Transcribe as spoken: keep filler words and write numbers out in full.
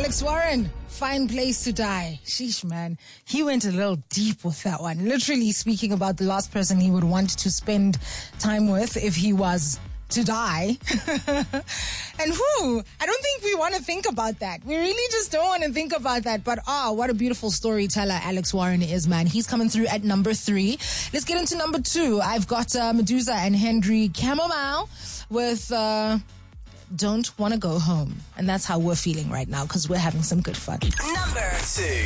Alex Warren, Fine Place to Die. Sheesh, man. He went a little deep with that one. Literally speaking about the last person he would want to spend time with if he was to die. And who? I don't think we want to think about that. We really just don't want to think about that. But ah, oh, what a beautiful storyteller Alex Warren is, man. He's coming through at number three. Let's get into number two. I've got uh, Medusa and Henry Chamomile with uh, Don't Want to Go Home. And that's how we're feeling right now because we're having some good fun. Number two.